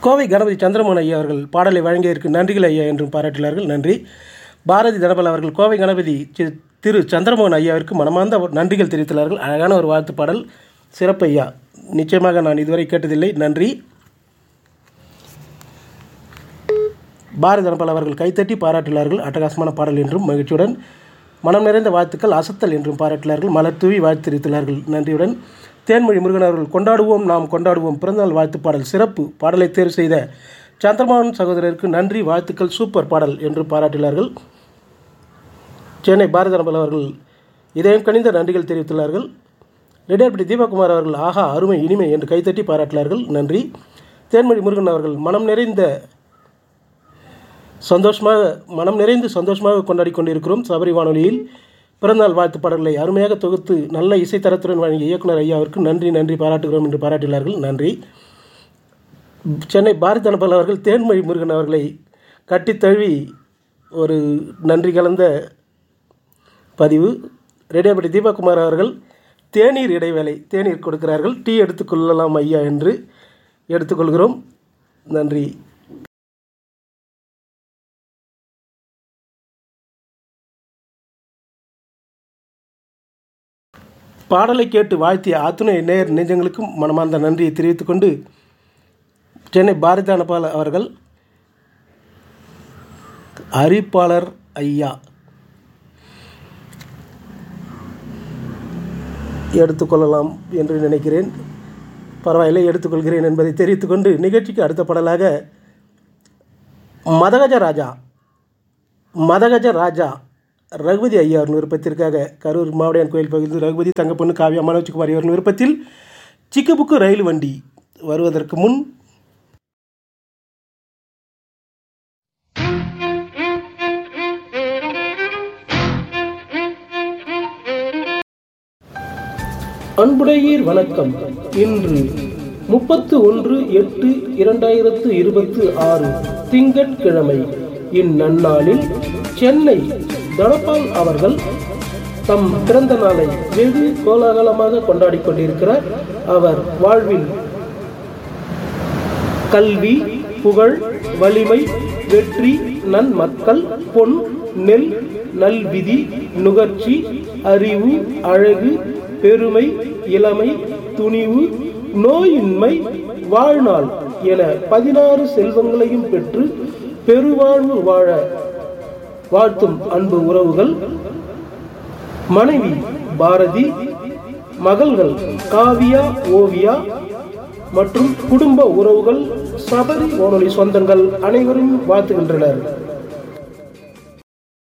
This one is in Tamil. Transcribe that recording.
கோவை கணபதி சந்திரமோகன் ஐயா அவர்கள் பாடலை வழங்கியதற்கு நன்றிகள் ஐயா என்றும் பாராட்டினார்கள். நன்றி. பாரதி தனபால் அவர்கள் கோவை கணபதி திரு சந்திரமோகன் ஐயாவிற்கு மனமார்ந்த நன்றிகள் தெரிவித்துள்ளார்கள். அழகான ஒரு வாழ்த்து பாடல். சிறப்பு ஐயா, நிச்சயமாக நான் இதுவரை கேட்டதில்லை. நன்றி. பாரதி தனபால் அவர்கள் கைத்தட்டி பாராட்டினார்கள். அட்டகாசமான பாடல் என்றும் மகிழ்ச்சியுடன் மனம் நிறைந்த வாழ்த்துக்கள், அசத்தல் என்றும் பாராட்டினார்கள். மலர் தூவி வாழ்த்து தெரிவித்துள்ளார்கள். நன்றியுடன் தேன்மொழி முருகன் அவர்கள் கொண்டாடுவோம் நாம் கொண்டாடுவோம் பிறந்தநாள் வாழ்த்து பாடல் சிறப்பு, பாடலை தேர்வு செய்த சந்திரமோகன் சகோதரருக்கு நன்றி, வாழ்த்துக்கள், சூப்பர் பாடல் என்று பாராட்டினார்கள். சென்னை பாரதி தனபால் அவர்கள் இதயம் கனிந்த நன்றிகள் தெரிவித்துள்ளார்கள். ரெடியார்பட்டி தீபகுமார் அவர்கள் ஆஹா அருமை இனிமை என்று கைத்தட்டி பாராட்டினார்கள். நன்றி. தேன்மொழி முருகன் அவர்கள் மனம் நிறைந்து சந்தோஷமாக கொண்டாடி கொண்டிருக்கிறோம். சபரி வானொலியில் பிறந்தநாள் வாழ்த்து பாடல்களை அருமையாக தொகுத்து நல்ல இசைத்தரத்துடன் வழங்கிய இயக்குனர் ஐயாவிற்கு நன்றி பாராட்டுகிறோம் என்று பாராட்டினார்கள். நன்றி. சென்னை பாரதி தனபால் அவர்கள் தேன்மொழி முருகன் அவர்களை கட்டித்தழுவி ஒரு நன்றி கலந்த பதிவு. ரெடியாபட்டி தீபகுமார் அவர்கள் தேநீர் இடைவேளை, தேநீர் கொடுக்கிறார்கள், டீ எடுத்துக்கொள்ளலாம் ஐயா என்று எடுத்துக்கொள்கிறோம். நன்றி. பாடலை கேட்டு வாழ்த்திய அத்துணை நேர் நெஞ்சங்களுக்கும் மனமார்ந்த நன்றியை தெரிவித்துக்கொண்டு சென்னை பாரதி தனபால் அவர்கள் அறிவிப்பாளர் ஐயா எடுத்துக்கொள்ளலாம் என்று நினைக்கிறேன். பரவாயில்லை, எடுத்துக்கொள்கிறேன் என்பதை தெரிவித்துக்கொண்டு நிகழ்ச்சிக்கு அடுத்த பாடலாக மதகஜ ராஜா ரகுபதி ஐயா அவர்கள் விருப்பத்திற்காக கரூர் மாவடியான் கோயில் பகுதியில் ரகுபதி தங்கப்பொண்ணு காவியா மனோஜ்குமார் அவர்கள் விருப்பத்தில் சிக்குபுக்கு ரயில் வண்டி வருவதற்கு முன் அன்புடையீர் வணக்கம். இன்று 31/8/2026 திங்கட்கிழமை. இந்நன்னாளில் சென்னை தனபால் அவர்கள் தம் பிறந்த நாளை வெகு கோலாகலமாக கொண்டாடி கொண்டிருக்கிறார். அவர் வாழ்வில் கல்வி, புகழ், வலிமை, வெற்றி, நன்மக்கள், பொன், நெல், நல்விதி, நுகர்ச்சி, அறிவு, அழகு, பெருமை, இளமை, துணிவு, நோயின்மை, வாழ்நாள் என 16 செல்வங்களையும் பெற்று பெருவாழ்வு வாழ வாழ்த்தும் அன்பு உறவுகள். மனைவி பாரதி, மகள்கள் காவியா, ஓவியா மற்றும் குடும்ப உறவுகள், சபரி வானொலி சொந்தங்கள் அனைவரும் வாழ்த்துகின்றனர்.